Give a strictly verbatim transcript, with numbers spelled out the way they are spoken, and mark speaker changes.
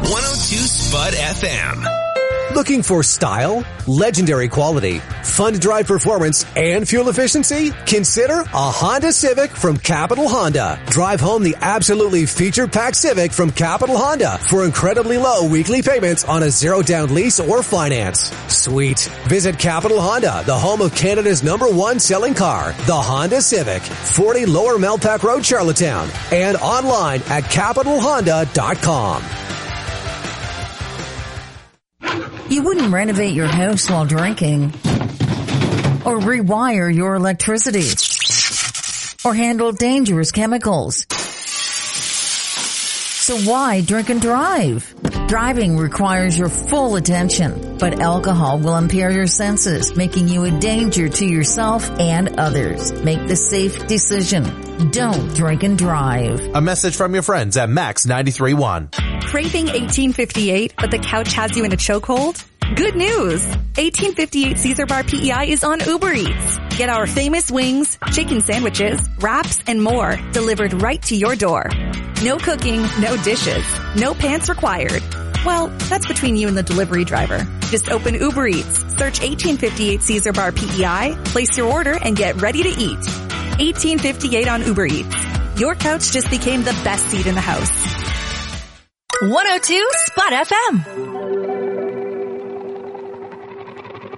Speaker 1: one oh two Spud F M.
Speaker 2: Looking for style, legendary quality, fun to drive performance, and fuel efficiency? Consider a Honda Civic from Capital Honda. Drive home the absolutely feature-packed Civic from Capital Honda for incredibly low weekly payments on a zero-down lease or finance. Sweet. Visit Capital Honda, the home of Canada's number one selling car, the Honda Civic, forty Lower Melpack Road, Charlottetown, and online at capital honda dot com.
Speaker 3: You wouldn't renovate your house while drinking, or rewire your electricity, or handle dangerous chemicals. So why drink and drive? Driving requires your full attention, but alcohol will impair your senses, making you a danger to yourself and others. Make the safe decision. Don't drink and drive.
Speaker 4: A message from your friends at Max ninety-three point one.
Speaker 5: Craving eighteen fifty-eight, but the couch has you in a chokehold? Good news! eighteen fifty-eight Caesar Bar P E I is on Uber Eats. Get our famous wings, chicken sandwiches, wraps, and more delivered right to your door. No cooking, no dishes, no pants required. Well, that's between you and the delivery driver. Just open Uber Eats, search eighteen fifty-eight Caesar Bar P E I, place your order, and get ready to eat. eighteen fifty-eight on Uber Eats. Your couch just became the best seat in the house.
Speaker 6: one oh two Spud F M.